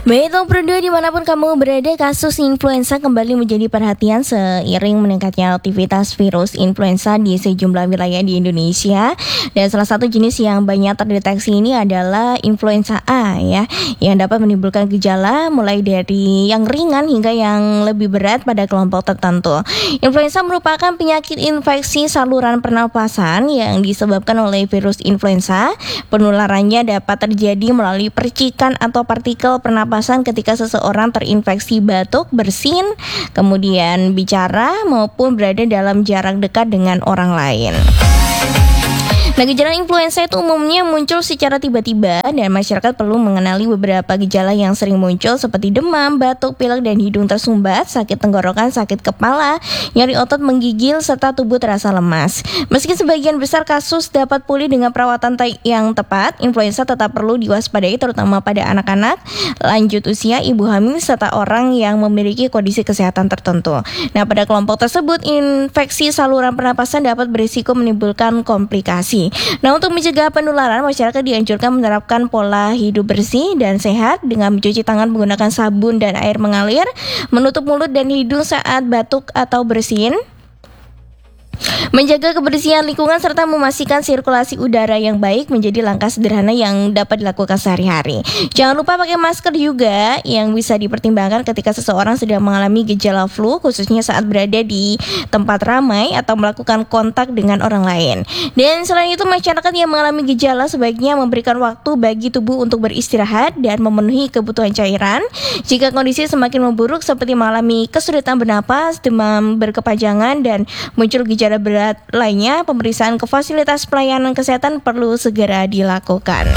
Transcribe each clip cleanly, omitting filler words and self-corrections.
Baik, Top Pro 2 dimanapun kamu berada, kasus influenza kembali menjadi perhatian seiring meningkatnya aktivitas virus influenza di sejumlah wilayah di Indonesia. Dan salah satu jenis yang banyak terdeteksi ini adalah influenza A ya, yang dapat menimbulkan gejala mulai dari yang ringan hingga yang lebih berat pada kelompok tertentu. Influenza merupakan penyakit infeksi saluran pernapasan yang disebabkan oleh virus influenza. Penularannya dapat terjadi melalui percikan atau partikel pernapasan ketika seseorang terinfeksi batuk, bersin, kemudian bicara maupun berada dalam jarak dekat dengan orang lain. Nah, gejala influenza itu umumnya muncul secara tiba-tiba dan masyarakat perlu mengenali beberapa gejala yang sering muncul seperti demam, batuk, pilek dan hidung tersumbat, sakit tenggorokan, sakit kepala, nyeri otot, menggigil, serta tubuh terasa lemas. Meski sebagian besar kasus dapat pulih dengan perawatan yang tepat, influenza tetap perlu diwaspadai terutama pada anak-anak, lanjut usia, ibu hamil, serta orang yang memiliki kondisi kesehatan tertentu. Nah, pada kelompok tersebut, infeksi saluran pernapasan dapat berisiko menimbulkan komplikasi. Nah, untuk mencegah penularan, masyarakat dianjurkan menerapkan pola hidup bersih dan sehat dengan mencuci tangan menggunakan sabun dan air mengalir, menutup mulut dan hidung saat batuk atau bersin, menjaga kebersihan lingkungan serta memastikan sirkulasi udara yang baik menjadi langkah sederhana yang dapat dilakukan sehari-hari. Jangan lupa pakai masker juga yang bisa dipertimbangkan ketika seseorang sedang mengalami gejala flu, khususnya saat berada di tempat ramai atau melakukan kontak dengan orang lain. Dan selain itu, masyarakat yang mengalami gejala sebaiknya memberikan waktu bagi tubuh untuk beristirahat dan memenuhi kebutuhan cairan. Jika kondisi semakin memburuk seperti mengalami kesulitan bernapas, demam berkepanjangan, dan muncul gejala berat lainnya, pemeriksaan ke fasilitas pelayanan kesehatan perlu segera dilakukan.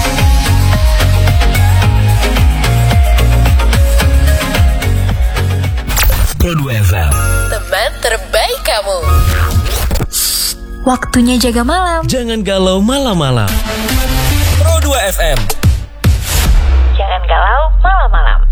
Pro 2 FM, teman terbaik kamu. Waktunya jaga malam. jangan galau malam-malam. Pro 2 FM, Jangan galau malam-malam.